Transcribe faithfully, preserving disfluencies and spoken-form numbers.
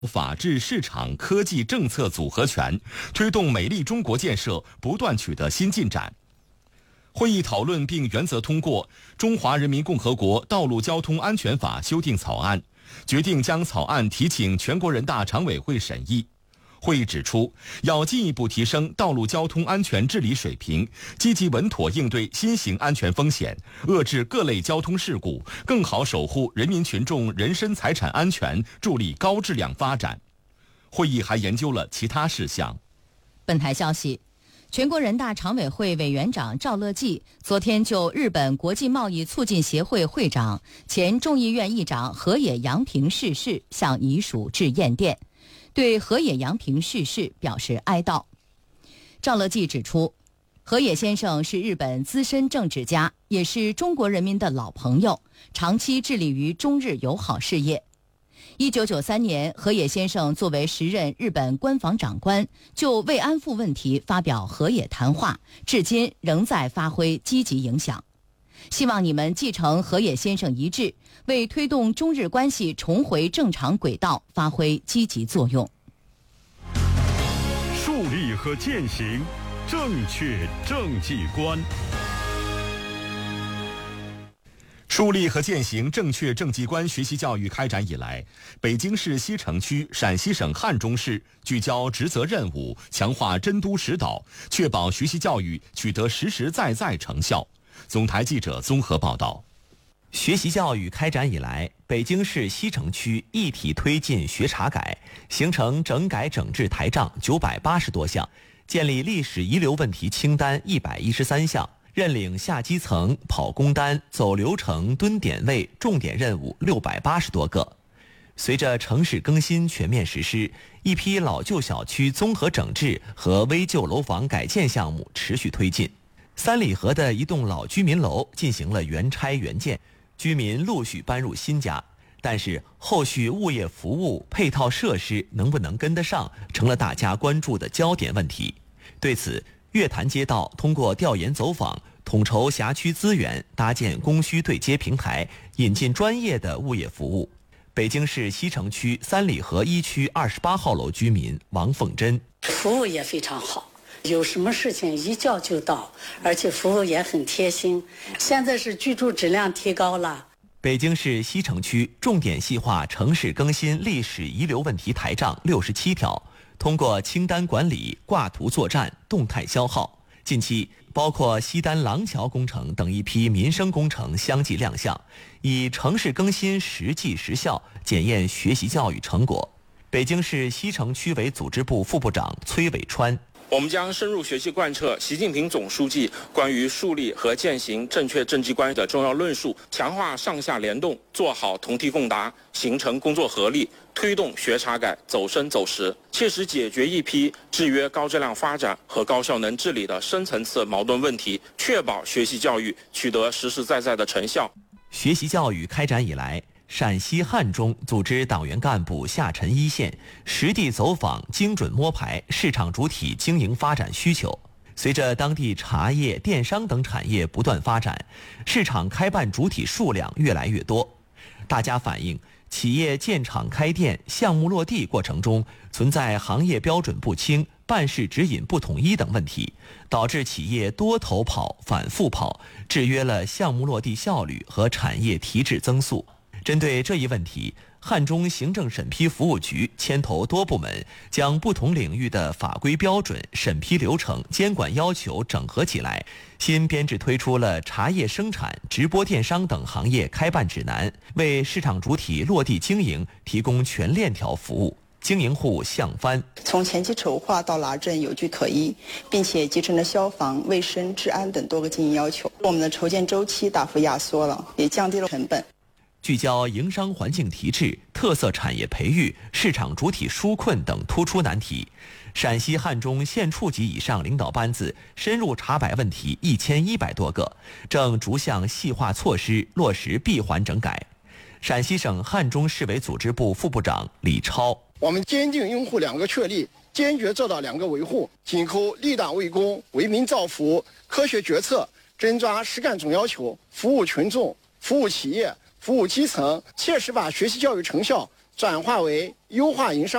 法治、市场、科技政策组合拳，推动美丽中国建设不断取得新进展。会议讨论并原则通过《中华人民共和国道路交通安全法》修订草案，决定将草案提请全国人大常委会审议。会议指出，要进一步提升道路交通安全治理水平，积极稳妥应对新型安全风险，遏制各类交通事故，更好守护人民群众人身财产安全，助力高质量发展。会议还研究了其他事项。 本台消息，全国人大常委会委员长赵乐际昨天就日本国际贸易促进协会会长、前众议院议长河野洋平逝世向遗属致唁电，对河野洋平逝世表示哀悼。赵乐际指出，河野先生是日本资深政治家，也是中国人民的老朋友，长期致力于中日友好事业。一九九三年，河野先生作为时任日本官房长官，就慰安妇问题发表河野谈话，至今仍在发挥积极影响。希望你们继承河野先生遗志，为推动中日关系重回正常轨道发挥积极作用。 树立和践行正确政绩观。 树立和践行正确政绩观学习教育开展以来，北京市西城区、陕西省汉中市聚焦职责任务，强化真督实导，确保学习教育取得实实在在成效。总台记者综合报道。 学习教育开展以来，北京市西城区一体推进学查改，形成整改整治台账九百八十多项，建立历史遗留问题清单一百一十三项，认领下基层、跑工单、走流程、蹲点位重点任务六百八十多个。随着城市更新全面实施，一批老旧小区综合整治和危旧楼房改建项目持续推进。三里河的一栋老居民楼进行了原拆原建，居民陆续搬入新家，但是后续物业服务配套设施能不能跟得上，成了大家关注的焦点问题。对此，月坛街道通过调研走访，统筹辖区资源，搭建供需对接平台，引进专业的物业服务。北京市西城区三里河一区二十八号楼居民王凤珍： 服务也非常好，有什么事情一叫就到，而且服务也很贴心。现在是居住质量提高了。 北京市西城区重点细化城市更新历史遗留问题台账六十七条，通过清单管理、挂图作战、动态消耗。近期，包括西单廊桥工程等一批民生工程相继亮相，以城市更新实际实效检验学习教育成果。北京市西城区委组织部副部长崔伟川： 我们将深入学习贯彻习近平总书记关于树立和践行正确政绩观的重要论述，强化上下联动，做好同题共答，形成工作合力，推动学查改走深走实，切实解决一批制约高质量发展和高效能治理的深层次矛盾问题，确保学习教育取得实实在在的成效。 学习教育开展以来，陕西汉中组织党员干部下沉一线，实地走访，精准摸排市场主体经营发展需求。随着当地茶叶、电商等产业不断发展，市场开办主体数量越来越多。大家反映，企业建厂开店、项目落地过程中存在行业标准不清、办事指引不统一等问题，导致企业多头跑、反复跑，制约了项目落地效率和产业提质增速。针对这一问题，汉中行政审批服务局牵头多部门，将不同领域的法规标准、审批流程、监管要求整合起来，新编制推出了茶叶生产、直播电商等行业开办指南，为市场主体落地经营提供全链条服务。经营户向帆： 从前期筹划到拿证有据可依，并且集成了消防、卫生、治安等多个经营要求，我们的筹建周期大幅压缩了，也降低了成本。 聚焦营商环境提质、特色产业培育、市场主体纾困等突出难题，陕西汉中县处级以上领导班子深入查摆问题一千一百多个，正逐项细化措施落实闭环整改。陕西省汉中市委组织部副部长李超： 我们坚定拥护两个确立，坚决做到两个维护，紧扣立党为公、为民造福，科学决策，真抓实干总要求，服务群众、服务企业、服务基层，切实把学习教育成效转化为优化营商